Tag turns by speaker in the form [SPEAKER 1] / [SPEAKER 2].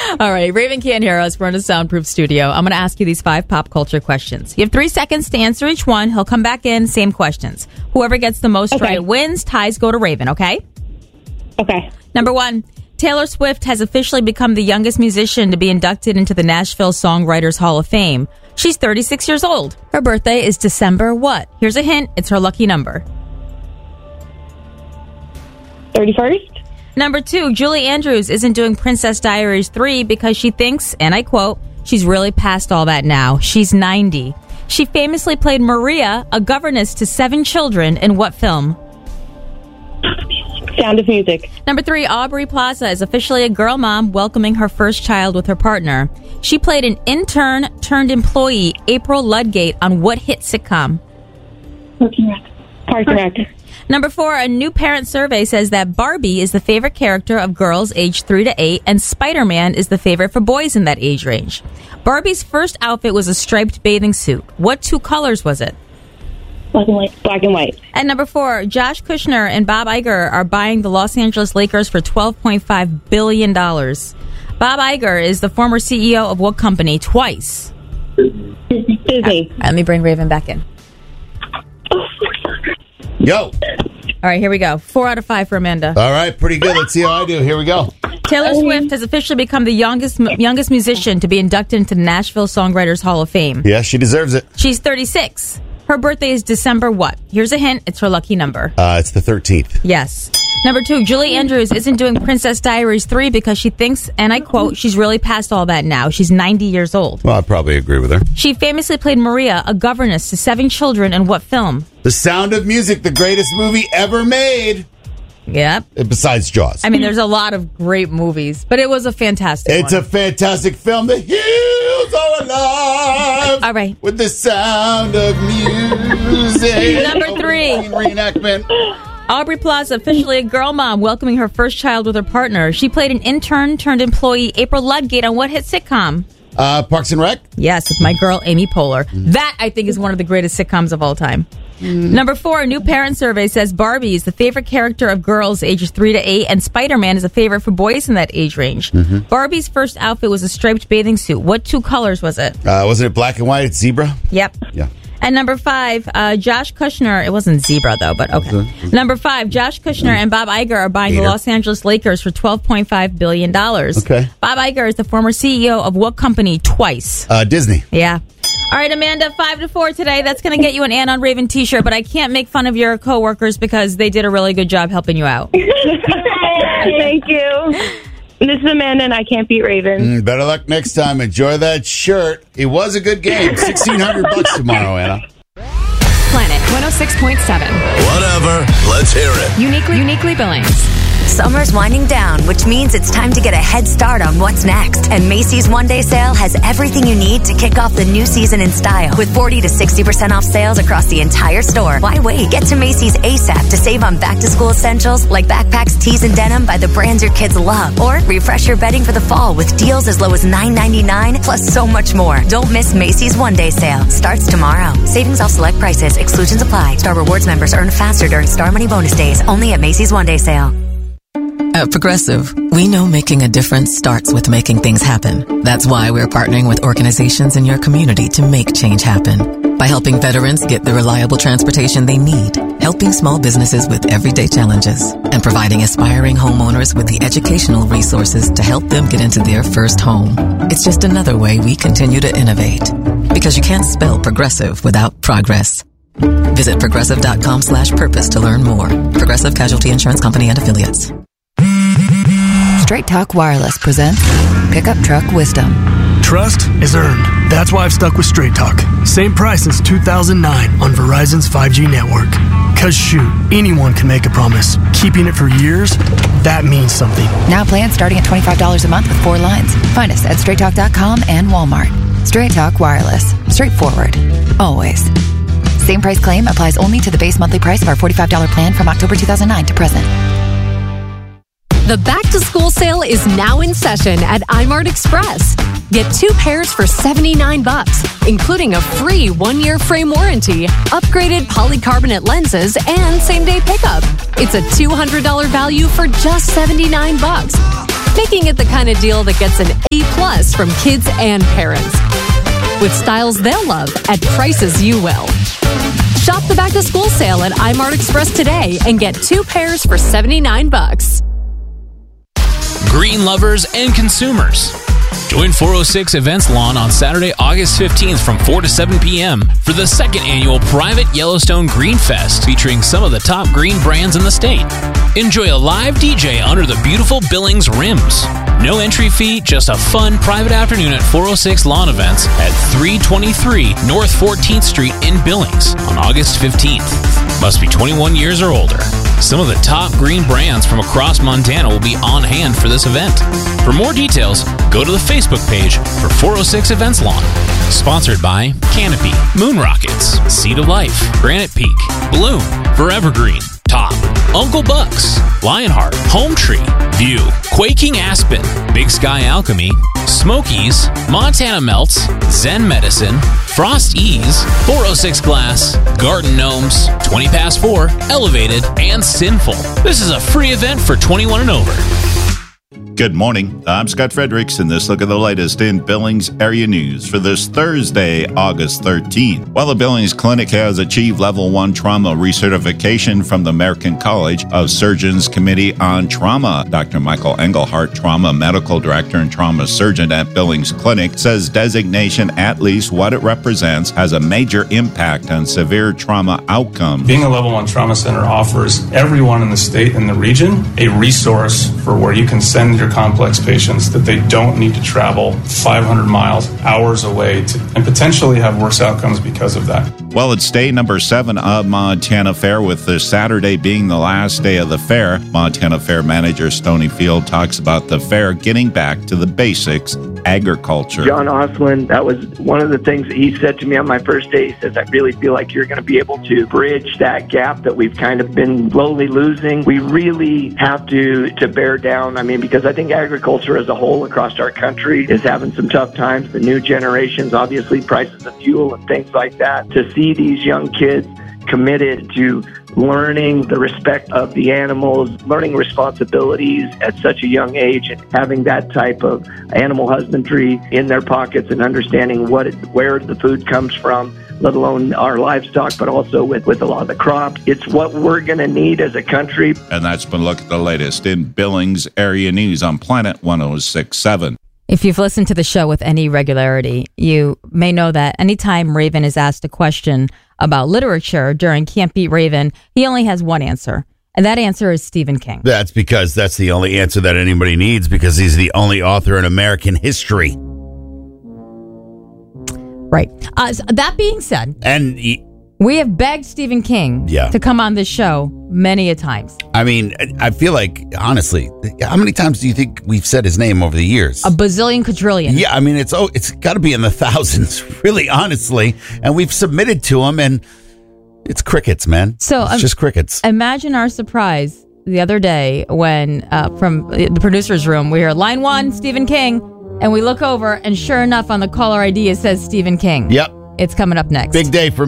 [SPEAKER 1] All right, Raven can't hear us. We're in a soundproof studio. I'm going to ask you these 5 pop culture questions. You have 3 seconds to answer each one. He'll come back in, same questions. Whoever gets the most right wins. Ties go to Raven, okay?
[SPEAKER 2] Okay.
[SPEAKER 1] Number 1, Taylor Swift has officially become the youngest musician to be inducted into the Nashville Songwriters Hall of Fame. She's 36 years old. Her birthday is December what? Here's a hint. It's her lucky number.
[SPEAKER 2] 31st.
[SPEAKER 1] Number 2, Julie Andrews isn't doing Princess Diaries 3 because she thinks, and I quote, she's really past all that now. She's 90. She famously played Maria, a governess to 7 children, in what film?
[SPEAKER 2] Sound of Music.
[SPEAKER 1] Number 3, Aubrey Plaza is officially a girl mom welcoming her first child with her partner. She played an intern turned employee, April Ludgate, on what hit sitcom?
[SPEAKER 2] Parks and Rec.
[SPEAKER 1] Number 4, a new parent survey says that Barbie is the favorite character of girls aged 3 to 8, and Spider-Man is the favorite for boys in that age range. Barbie's first outfit was a striped bathing suit. What 2 colors was it?
[SPEAKER 2] Black and white. Black and white.
[SPEAKER 1] And number 4, Josh Kushner and Bob Iger are buying the Los Angeles Lakers for $12.5 billion. Bob Iger is the former CEO of what company twice?
[SPEAKER 2] Disney.
[SPEAKER 1] Let me bring Raven back in.
[SPEAKER 3] Yo.
[SPEAKER 1] All right, here we go. 4 out of 5 for Amanda.
[SPEAKER 3] All right, pretty good. Let's see how I do. Here we go.
[SPEAKER 1] Taylor Swift has officially become the youngest musician to be inducted into the Nashville Songwriters Hall of Fame.
[SPEAKER 3] Yeah, she deserves it.
[SPEAKER 1] She's 36. Her birthday is December what? Here's a hint. It's her lucky number.
[SPEAKER 3] It's the 13th.
[SPEAKER 1] Yes. Number 2, Julie Andrews isn't doing Princess Diaries 3 because she thinks, and I quote, she's really past all that now. She's 90 years old.
[SPEAKER 3] Well, I probably agree with her.
[SPEAKER 1] She famously played Maria, a governess to 7 children, in what film?
[SPEAKER 3] The Sound of Music, the greatest movie ever made.
[SPEAKER 1] Yep.
[SPEAKER 3] Besides Jaws.
[SPEAKER 1] I mean, there's a lot of great movies, but it was a fantastic
[SPEAKER 3] It's a fantastic film. The hills are alive.
[SPEAKER 1] All right.
[SPEAKER 3] With the sound of music.
[SPEAKER 1] Number 3.
[SPEAKER 3] Reenactment.
[SPEAKER 1] Aubrey Plaza, officially a girl mom, welcoming her first child with her partner. She played an intern turned employee, April Ludgate, on what hit sitcom?
[SPEAKER 3] Parks and Rec?
[SPEAKER 1] Yes, with my girl, Amy Poehler. That, I think, is one of the greatest sitcoms of all time. Number 4, a new parent survey says Barbie is the favorite character of girls ages 3 to 8, and Spider-Man is a favorite for boys in that age range. Barbie's first outfit was a striped bathing suit. What 2 colors was it?
[SPEAKER 3] Wasn't it black and white? It's zebra?
[SPEAKER 1] Yep.
[SPEAKER 3] Yeah.
[SPEAKER 1] And number 5, Josh Kushner, it wasn't zebra though, but okay. Number 5, Josh Kushner and Bob Iger are buying the Los Angeles Lakers for $12.5 billion.
[SPEAKER 3] Okay.
[SPEAKER 1] Bob Iger is the former CEO of what company twice?
[SPEAKER 3] Disney.
[SPEAKER 1] Yeah. All right, Amanda, 5-4 today. That's going to get you an Ann on Raven t-shirt, but I can't make fun of your coworkers because they did a really good job helping you out.
[SPEAKER 2] Thank you. This is Amanda, and I can't beat Raven.
[SPEAKER 3] Better luck next time. Enjoy that shirt. It was a good game. $1,600 tomorrow, Anna.
[SPEAKER 4] Planet 106.7.
[SPEAKER 5] Whatever. Let's hear it.
[SPEAKER 4] Uniquely Billings.
[SPEAKER 6] Summer's winding down, which means it's time to get a head start on what's next. And Macy's One-Day Sale has everything you need to kick off the new season in style. With 40 to 60% off sales across the entire store. Why wait? Get to Macy's ASAP to save on back-to-school essentials like backpacks, tees, and denim by the brands your kids love. Or refresh your bedding for the fall with deals as low as $9.99, plus so much more. Don't miss Macy's One-Day Sale. Starts tomorrow. Savings off select prices. Exclusions apply. Star Rewards members earn faster during Star Money bonus days. Only at Macy's One-Day Sale.
[SPEAKER 7] At Progressive, we know making a difference starts with making things happen. That's why we're partnering with organizations in your community to make change happen. By helping veterans get the reliable transportation they need, helping small businesses with everyday challenges, and providing aspiring homeowners with the educational resources to help them get into their first home. It's just another way we continue to innovate. Because you can't spell progressive without progress. Visit progressive.com/purpose to learn more. Progressive Casualty Insurance Company and Affiliates.
[SPEAKER 8] Straight Talk Wireless presents Pickup Truck Wisdom.
[SPEAKER 9] Trust is earned. That's why I've stuck with Straight Talk. Same price since 2009 on Verizon's 5G network. Cause shoot, anyone can make a promise. Keeping it for years, that means something.
[SPEAKER 8] Now plans starting at $25 a month with 4 lines. Find us at straighttalk.com and Walmart. Straight Talk Wireless. Straightforward. Always. Same price claim applies only to the base monthly price of our $45 plan from October 2009 to present.
[SPEAKER 4] The back-to-school sale is now in session at iMart Express. Get 2 pairs for $79, including a free 1-year frame warranty, upgraded polycarbonate lenses, and same-day pickup. It's a $200 value for just $79. making it the kind of deal that gets an A+ from kids and parents. With styles they'll love at prices you will. Shop the back to school sale at iMart Express today and get 2 pairs for $79.
[SPEAKER 10] Green lovers and consumers. Join 406 Events Lawn on Saturday, August 15th from 4 to 7 p.m. for the 2nd annual private Yellowstone Green Fest featuring some of the top green brands in the state. Enjoy a live DJ under the beautiful Billings rims. No entry fee, just a fun private afternoon at 406 Lawn Events at 323 North 14th Street in Billings on August 15th. Must be 21 years or older. Some of the top green brands from across Montana will be on hand for this event. For more details, go to the Facebook page for 406 Events Lawn. Sponsored by Canopy, Moon Rockets, Seed of Life, Granite Peak, Bloom, Forever Green, Top, Uncle Bucks, Lionheart, Home Tree, View, Quaking Aspen, Big Sky Alchemy, Smokies, Montana Melts, Zen Medicine, Frost Ease, 406 Glass, Garden Gnomes, 20 Past 4, Elevated, and Sinful. This is a free event for 21 and over.
[SPEAKER 11] Good morning. I'm Scott Fredericks, and this look at the latest in Billings area news for this Thursday, August 13th. While the Billings Clinic has achieved Level 1 trauma recertification from the American College of Surgeons Committee on Trauma, Dr. Michael Engelhardt, Trauma Medical Director and Trauma Surgeon at Billings Clinic, says designation, at least what it represents, has a major impact on severe trauma outcomes.
[SPEAKER 12] Being a Level 1 trauma center offers everyone in the state and the region a resource for where you can send your complex patients that they don't need to travel 500 miles, hours away, and potentially have worse outcomes because of that.
[SPEAKER 11] Well, it's day number 7 of Montana Fair, with this Saturday being the last day of the fair. Montana Fair manager Stony Field talks about the fair getting back to the basics, agriculture.
[SPEAKER 13] John Oslin, that was one of the things that he said to me on my first day. He says, I really feel like you're going to be able to bridge that gap that we've kind of been slowly losing. We really have to bear down. I mean, because I think agriculture as a whole across our country is having some tough times. The new generations, obviously, prices of fuel and things like that. To see these young kids committed to learning the respect of the animals, learning responsibilities at such a young age, and having that type of animal husbandry in their pockets and understanding where the food comes from, let alone our livestock, but also with a lot of the crops. It's what we're going to need as a country.
[SPEAKER 11] And that's been a look at the latest in Billings area news on Planet 106.7.
[SPEAKER 1] If you've listened to the show with any regularity, you may know that anytime Raven is asked a question about literature during Can't Beat Raven, he only has one answer. And that answer is Stephen King.
[SPEAKER 3] That's because that's the only answer that anybody needs, because he's the only author in American history.
[SPEAKER 1] Right. So that being said,
[SPEAKER 3] and
[SPEAKER 1] we have begged Stephen King to come on this show many a times.
[SPEAKER 3] I mean, I feel like, honestly, how many times do you think we've said his name over the years?
[SPEAKER 1] A bazillion quadrillion.
[SPEAKER 3] Yeah, I mean, it's got to be in the thousands, really, honestly. And we've submitted to him, and it's crickets, man.
[SPEAKER 1] So
[SPEAKER 3] it's just crickets.
[SPEAKER 1] Imagine our surprise the other day when, from the producer's room, we hear line 1, Stephen King, and we look over, and sure enough, on the caller ID, it says Stephen King.
[SPEAKER 3] Yep.
[SPEAKER 1] It's coming up next.
[SPEAKER 3] Big day for